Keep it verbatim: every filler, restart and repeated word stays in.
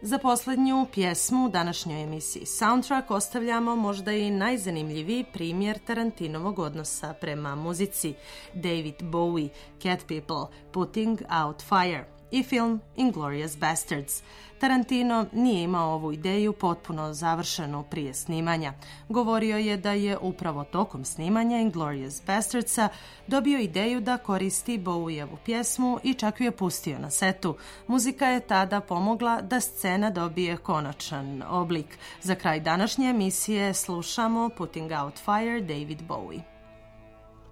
Za poslednju pjesmu u današnjoj emisiji Soundtrack ostavljamo možda i najzanimljiviji primjer Tarantinovog odnosa prema muzici, David Bowie, Cat People, Putting Out Fire i film Inglourious Basterds. Tarantino nije imao ovu ideju potpuno završenu prije snimanja. Govorio je da je upravo tokom snimanja Inglourious Basterdsa dobio ideju da koristi Bowievu pjesmu i čak ju je pustio na setu. Muzika je tada pomogla da scena dobije konačan oblik. Za kraj današnje emisije slušamo Putting Out Fire, David Bowie.